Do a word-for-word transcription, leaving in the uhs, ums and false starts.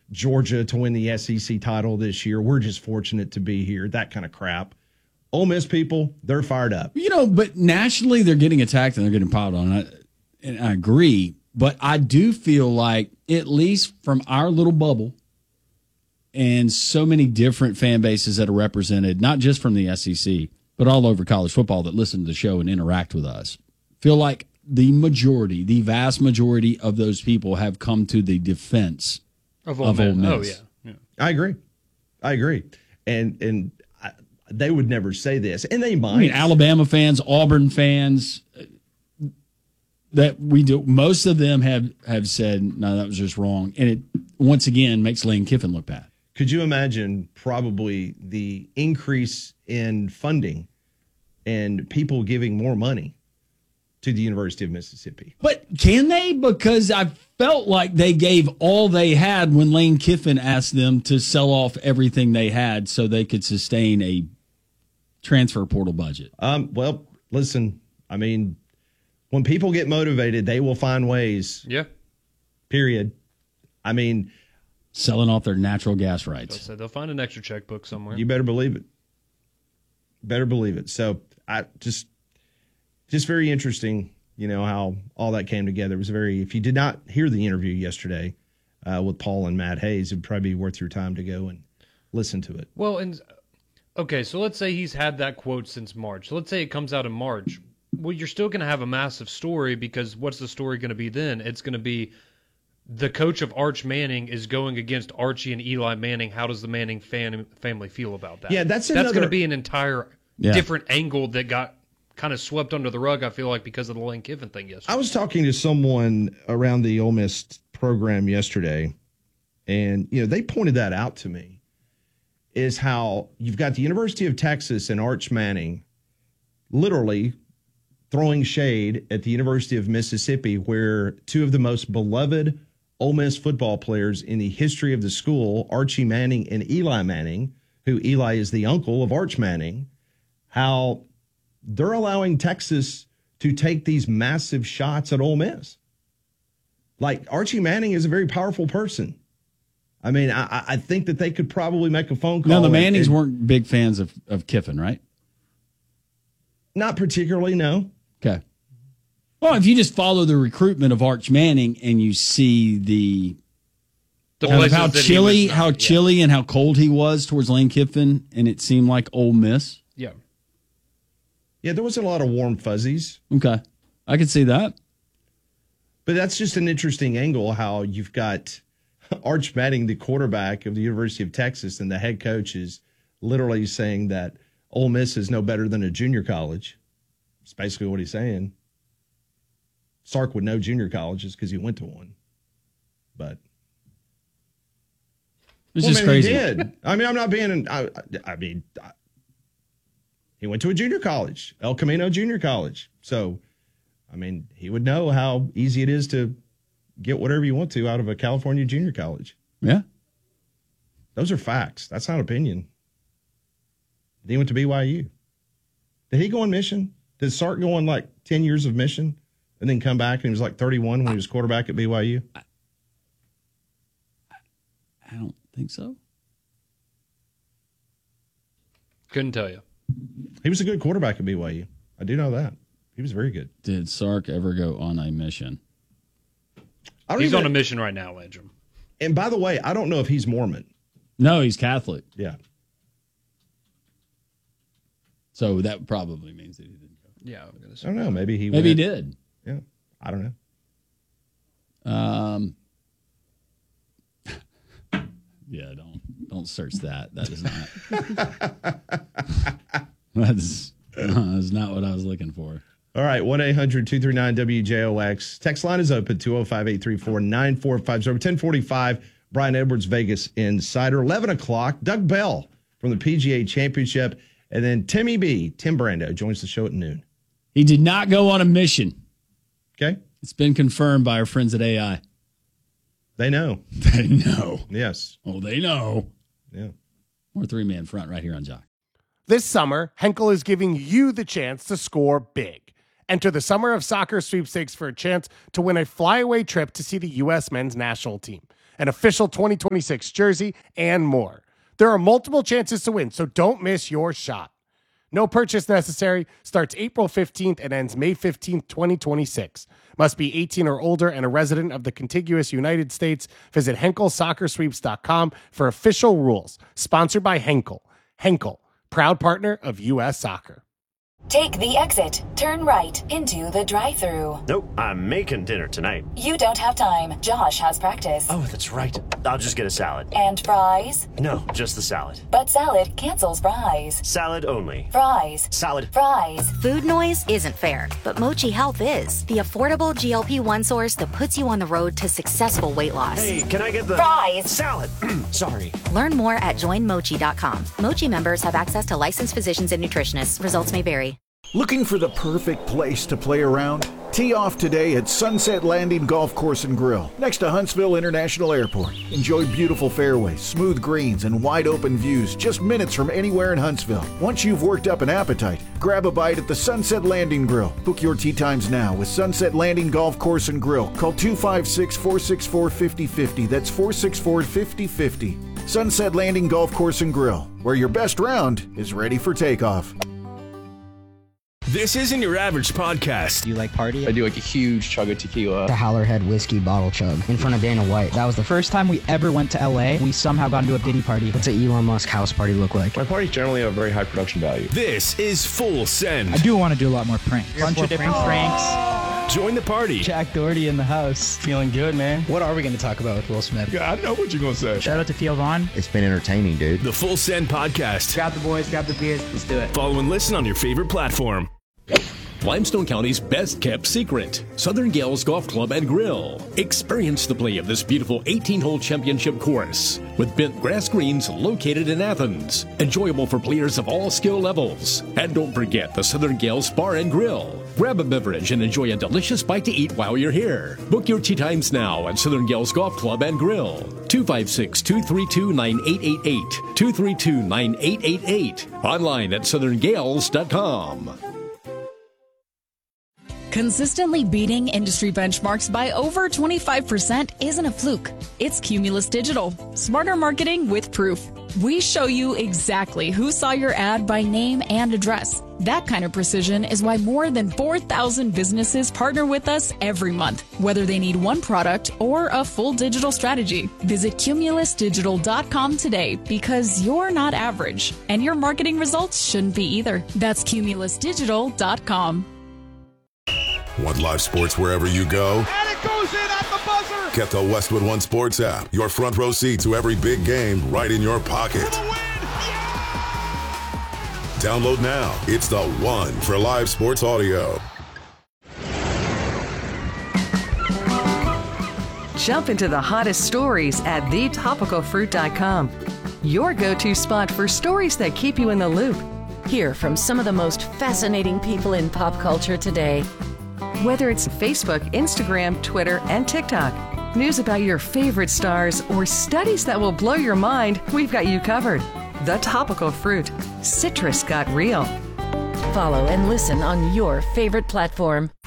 Georgia to win the S E C title this year. We're just fortunate to be here. That kind of crap. Ole Miss people, they're fired up. You know, but nationally they're getting attacked and they're getting piled on. I, and I agree. But I do feel like, at least from our little bubble, and so many different fan bases that are represented, not just from the S E C, but all over college football that listen to the show and interact with us, feel like the majority, the vast majority of those people have come to the defense of Ole, of Ole Miss. Oh, yeah. yeah. I agree. I agree. And and I, they would never say this, and they might. I mean, Alabama fans, Auburn fans, that we do. Most of them have, have said, no, that was just wrong. And it, once again, makes Lane Kiffin look bad. Could you imagine probably the increase in funding and people giving more money to the University of Mississippi? But can they? Because I felt like they gave all they had when Lane Kiffin asked them to sell off everything they had so they could sustain a transfer portal budget. Um, well, listen, I mean, when people get motivated, they will find ways. Yeah. Period. I mean, selling off their natural gas rights. So they'll find an extra checkbook somewhere. You better believe it. Better believe it. So I just, just very interesting, you know, how all that came together. It was very, if you did not hear the interview yesterday uh, with Paul and Matt Hayes, it'd probably be worth your time to go and listen to it. Well, and okay, so let's say he's had that quote since March. So let's say it comes out in March. Well, you're still going to have a massive story, because what's the story going to be then? It's going to be the coach of Arch Manning is going against Archie and Eli Manning. How does the Manning fan, family feel about that? Yeah, that's another, another, that's going to be an entire yeah. different angle that got kind of swept under the rug, I feel like, because of the Lane Kiffin thing yesterday. I was talking to someone around the Ole Miss program yesterday, and you know they pointed that out to me, is how you've got the University of Texas and Arch Manning literally throwing shade at the University of Mississippi, where two of the most beloved Ole Miss football players in the history of the school, Archie Manning and Eli Manning, who Eli is the uncle of Arch Manning, how they're allowing Texas to take these massive shots at Ole Miss. Like, Archie Manning is a very powerful person. I mean, I, I think that they could probably make a phone call. No, the Mannings and, weren't big fans of, of Kiffin, right? Not particularly, no. Okay. Well, if you just follow the recruitment of Arch Manning and you see the, the kind of how that chilly, not, how yeah. chilly and how cold he was towards Lane Kiffin, and it seemed like Ole Miss. Yeah. Yeah, there wasn't a lot of warm fuzzies. Okay. I could see that. But that's just an interesting angle, how you've got Arch Manning, the quarterback of the University of Texas, and the head coach is literally saying that Ole Miss is no better than a junior college. That's basically what he's saying. Sark would know junior colleges because he went to one. But it's well, just man, crazy. He did. I mean, I'm not being. I, I mean, I, he went to a junior college, El Camino Junior College. So, I mean, he would know how easy it is to get whatever you want to out of a California junior college. Yeah, those are facts. That's not opinion. He went to B Y U. Did he go on mission? Did Sark go on like ten years of mission and then come back and he was like thirty-one when he was quarterback at B Y U? I, I don't think so. Couldn't tell you. He was a good quarterback at B Y U. I do know that. He was very good. Did Sark ever go on a mission? I don't he's even, on a mission right now, Landrum. And by the way, I don't know if he's Mormon. No, he's Catholic. Yeah. So that probably means that he didn't go. Yeah, I'm gonna say I don't know. Maybe he. Maybe went. he did. Yeah, I don't know. Um. Yeah, don't don't search that. That is not. that's uh, that's not what I was looking for. All right, one eight hundred two three nine W J O X. Text line is open, two oh five, eight three four, nine four five zero. ten forty-five, Brian Edwards, Vegas Insider. eleven o'clock, Doug Bell from the P G A Championship. And then Timmy B, Tim Brando, joins the show at noon. He did not go on a mission. Okay. It's been confirmed by our friends at A I. They know. They know. Yes. Oh, they know. Yeah. We're three-man front right here on Jock. This summer, Henkel is giving you the chance to score big. Enter the Summer of Soccer sweepstakes for a chance to win a flyaway trip to see the U S men's national team. an official twenty twenty-six jersey, and more. There are multiple chances to win, so don't miss your shot. No purchase necessary. Starts April fifteenth and ends May fifteenth, twenty twenty-six. Must be eighteen or older and a resident of the contiguous United States. Visit Henkel Soccer Sweeps dot com for official rules. Sponsored by Henkel. Henkel, proud partner of U S Soccer. Take the exit. Turn right into the drive-thru. Nope, I'm making dinner tonight. You don't have time. Josh has practice. Oh, that's right. I'll just get a salad. And fries? No, just the salad. But salad cancels fries. Salad only. Fries. Salad. Fries. Food noise isn't fair, but Mochi Health is. The affordable G L P one source that puts you on the road to successful weight loss. Hey, can I get the... Fries. Salad. Sorry. Learn more at join mochi dot com. Mochi members have access to licensed physicians and nutritionists. Results may vary. Looking for the perfect place to play around? Tee off today at Sunset Landing Golf Course and Grill, next to Huntsville International Airport. Enjoy beautiful fairways, smooth greens, and wide open views just minutes from anywhere in Huntsville. Once you've worked up an appetite, grab a bite at the Sunset Landing Grill. Book your tee times now with Sunset Landing Golf Course and Grill. Call two five six, four six four, five oh five oh. That's four six four, five oh five oh. Sunset Landing Golf Course and Grill, where your best round is ready for takeoff. This isn't your average podcast. Do you like party? I do like a huge chug of tequila. The Howlerhead whiskey bottle chug in front of Dana White. That was the first time we ever went to L A. We somehow got into a Diddy party. What's an Elon Musk house party look like? My parties generally have very high production value. This is Full Send. I do want to do a lot more pranks. A bunch of different pranks. pranks. Join the party. Jack Doherty in the house. Feeling good, man. What are we going to talk about with Will Smith? Yeah, I know what you're going to say. Shout out to Theo Vaughn. It's been entertaining, dude. The Full Send podcast. Grab the boys, grab the beers. Let's do it. Follow and listen on your favorite platform. Limestone County's best-kept secret, Southern Gales Golf Club and Grill. Experience the play of this beautiful eighteen-hole championship course with bent grass greens located in Athens. Enjoyable for players of all skill levels. And don't forget the Southern Gales Bar and Grill. Grab a beverage and enjoy a delicious bite to eat while you're here. Book your tee times now at Southern Gales Golf Club and Grill. two five six, two three two, nine eight eight eight. two three two, nine eight eight eight. Online at southern gales dot com. Consistently beating industry benchmarks by over twenty-five percent isn't a fluke. It's Cumulus Digital. Smarter marketing with proof. We show you exactly who saw your ad by name and address. That kind of precision is why more than four thousand businesses partner with us every month, whether they need one product or a full digital strategy. Visit cumulus digital dot com today because you're not average, and your marketing results shouldn't be either. That's cumulus digital dot com. Want live sports wherever you go? And it goes in at the buzzer! Get the Westwood One Sports app. Your front row seat to every big game right in your pocket. For the win! Yeah! Download now. It's the one for live sports audio. Jump into the hottest stories at the topical fruit dot com. Your go-to spot for stories that keep you in the loop. Hear from some of the most fascinating people in pop culture today. Whether it's Facebook, Instagram, Twitter, and TikTok, news about your favorite stars, or studies that will blow your mind, we've got you covered. The Topical Fruit. Citrus got real. Follow and listen on your favorite platform.